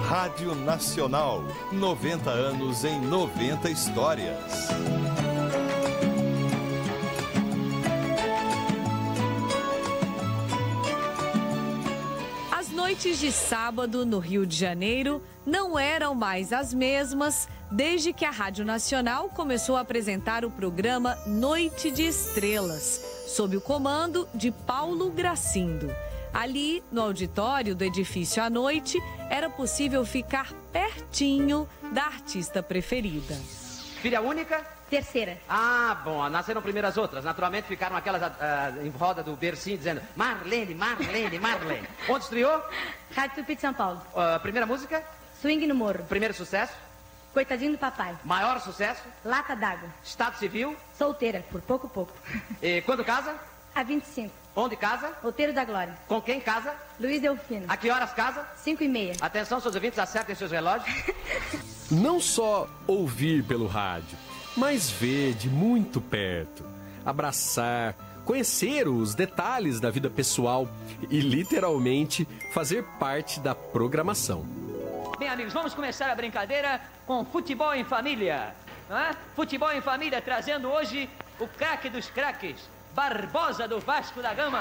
Rádio Nacional, 90 anos em 90 histórias. As noites de sábado no Rio de Janeiro não eram mais as mesmas desde que a Rádio Nacional começou a apresentar o programa Noite de Estrelas, sob o comando de Paulo Gracindo. Ali, no auditório do edifício à noite, era possível ficar pertinho da artista preferida. Filha única? Terceira. Ah, bom, nasceram primeiro as outras. Naturalmente ficaram aquelas em roda do bercinho dizendo Marlene, Marlene, Marlene. Onde estreou? Rádio Tupi de São Paulo. Primeira música? Swing no Morro. Primeiro sucesso? Coitadinho do papai. Maior sucesso? Lata d'água. Estado civil? Solteira, por pouco. E quando casa? A 25. Onde casa? Outeiro da Glória. Com quem casa? Luiz Delfino. A que horas casa? 5h30. Atenção, seus ouvintes, acertem seus relógios. Não só ouvir pelo rádio, mas ver de muito perto, abraçar, conhecer os detalhes da vida pessoal e literalmente fazer parte da programação. Bem, amigos, vamos começar a brincadeira com futebol em família. Não é? Futebol em família, trazendo hoje o craque dos craques, Barbosa do Vasco da Gama.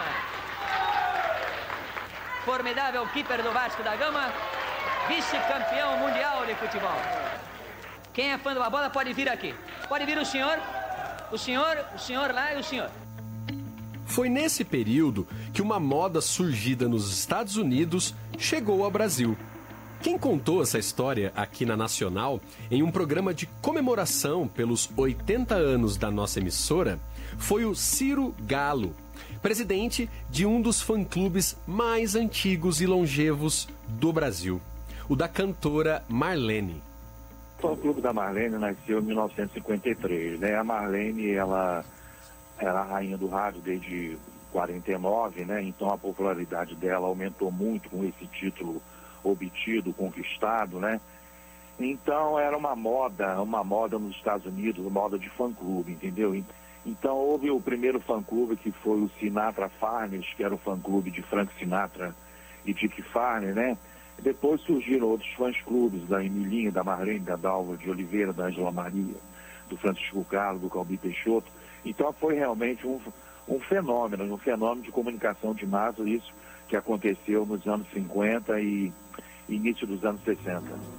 Formidável keeper do Vasco da Gama, vice-campeão mundial de futebol. Quem é fã de uma bola pode vir aqui. Pode vir o senhor lá e o senhor. Foi nesse período que uma moda surgida nos Estados Unidos chegou ao Brasil. Quem contou essa história aqui na Nacional, em um programa de comemoração pelos 80 anos da nossa emissora, foi o Ciro Galo, presidente de um dos fã-clubes mais antigos e longevos do Brasil, o da cantora Marlene. O fã-clube da Marlene nasceu em 1953, né? A Marlene, ela era a rainha do rádio desde 49, né? Então a popularidade dela aumentou muito com esse título obtido, conquistado, né? Então era uma moda nos Estados Unidos, uma moda de fã-clube, entendeu? Então houve o primeiro fã-clube que foi o Sinatra Farners, que era o fã-clube de Frank Sinatra e Dick Farney, né? Depois surgiram outros fãs-clubes da Emilinha, da Marlene, da Dalva de Oliveira, da Angela Maria, do Francisco Carlos, do Calbi Peixoto. Então foi realmente um fenômeno de comunicação de massa, isso que aconteceu nos anos 50 e início dos anos 60.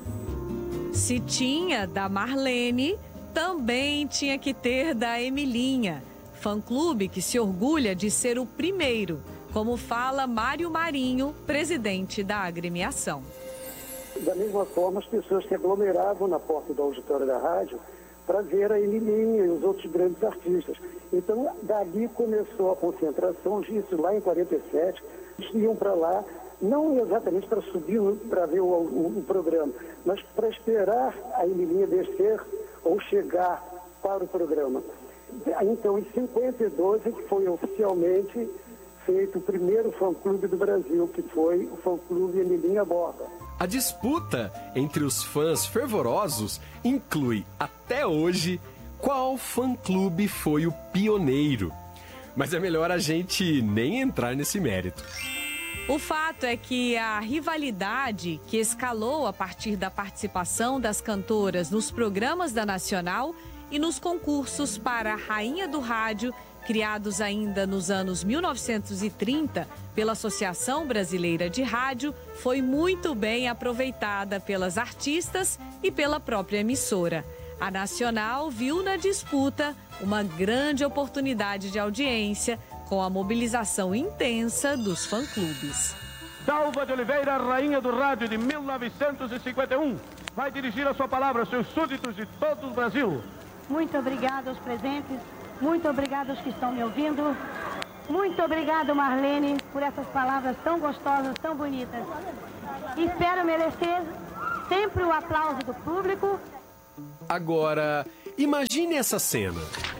Se tinha da Marlene, também tinha que ter da Emilinha, fã-clube que se orgulha de ser o primeiro, como fala Mário Marinho, presidente da agremiação. Da mesma forma, as pessoas se aglomeravam na porta do auditório da rádio para ver a Emilinha e os outros grandes artistas. Então, dali começou a concentração, isso lá em 47, eles iam para lá, não exatamente para subir, para ver o programa, mas para esperar a Emilinha descer ou chegar para o programa. Então, em 52, é que foi oficialmente feito o primeiro fã-clube do Brasil, que foi o fã-clube Emilinha Borba. A disputa entre os fãs fervorosos inclui, até hoje, qual fã-clube foi o pioneiro. Mas é melhor a gente nem entrar nesse mérito. O fato é que a rivalidade que escalou a partir da participação das cantoras nos programas da Nacional e nos concursos para a Rainha do Rádio, criados ainda nos anos 1930 pela Associação Brasileira de Rádio, foi muito bem aproveitada pelas artistas e pela própria emissora. A Nacional viu na disputa uma grande oportunidade de audiência com a mobilização intensa dos fã-clubes. Dalva de Oliveira, Rainha do Rádio de 1951, vai dirigir a sua palavra aos seus súditos de todo o Brasil. Muito obrigada aos presentes, muito obrigada aos que estão me ouvindo. Muito obrigada, Marlene, por essas palavras tão gostosas, tão bonitas. Espero merecer sempre o aplauso do público. Agora, imagine essa cena.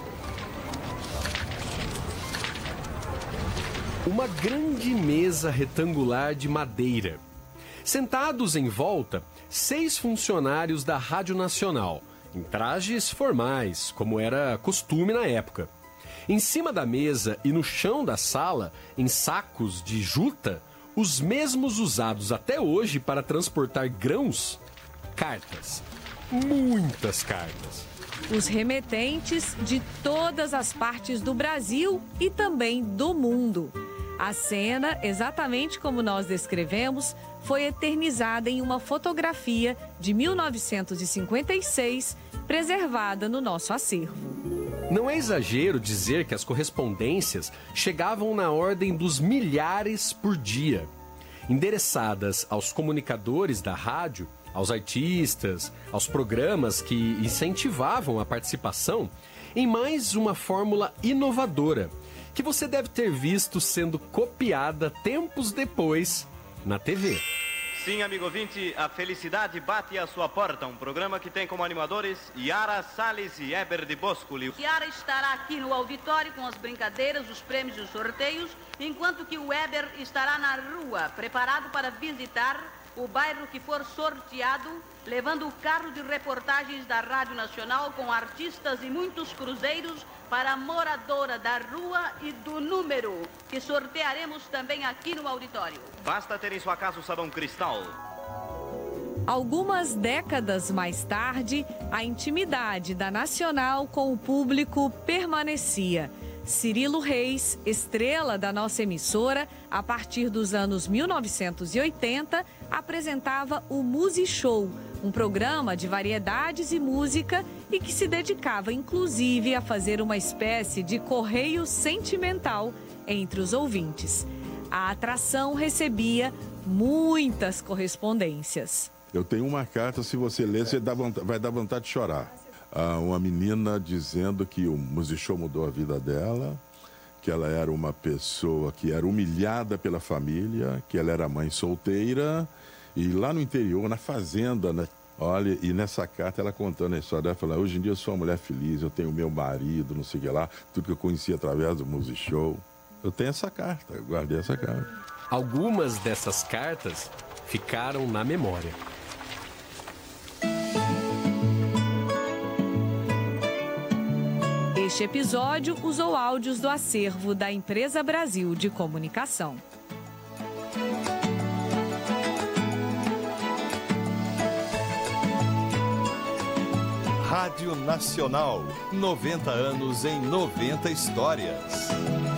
Uma grande mesa retangular de madeira. Sentados em volta, 6 funcionários da Rádio Nacional, em trajes formais, como era costume na época. Em cima da mesa e no chão da sala, em sacos de juta, Os mesmos usados até hoje para transportar grãos? Cartas. Muitas cartas. Os remetentes de todas as partes do Brasil e também do mundo. A cena, exatamente como nós descrevemos, foi eternizada em uma fotografia de 1956, preservada no nosso acervo. Não é exagero dizer que as correspondências chegavam na ordem dos milhares por dia, endereçadas aos comunicadores da rádio, aos artistas, aos programas que incentivavam a participação, em mais uma fórmula inovadora, que você deve ter visto sendo copiada tempos depois na TV. Sim, amigo ouvinte, a felicidade bate à sua porta. Um programa que tem como animadores Yara Salles e Eber de Boscoli. Yara estará aqui no auditório com as brincadeiras, os prêmios e os sorteios, enquanto que o Eber estará na rua, preparado para visitar o bairro que for sorteado, levando o carro de reportagens da Rádio Nacional com artistas e muitos cruzeiros para a moradora da rua e do número, que sortearemos também aqui no auditório. Basta ter em sua casa o sabão Cristal. Algumas décadas mais tarde, a intimidade da Nacional com o público permanecia. Cirilo Reis, estrela da nossa emissora, a partir dos anos 1980, apresentava o Musi Show, um programa de variedades e música e que se dedicava inclusive a fazer uma espécie de correio sentimental entre os ouvintes. A atração recebia muitas correspondências. Eu tenho uma carta, se você ler, você vai dar vontade de chorar. Uma menina dizendo que o Musi Show mudou a vida dela, que ela era uma pessoa que era humilhada pela família, que ela era mãe solteira, e lá no interior, na fazenda, né? Olha, e nessa carta ela contando a história dela, falando, hoje em dia eu sou uma mulher feliz, eu tenho meu marido, não sei o que lá, tudo que eu conheci através do Musi Show. Eu tenho essa carta, eu guardei essa carta. Algumas dessas cartas ficaram na memória. Este episódio usou áudios do acervo da Empresa Brasil de Comunicação. Rádio Nacional, 90 anos em 90 histórias.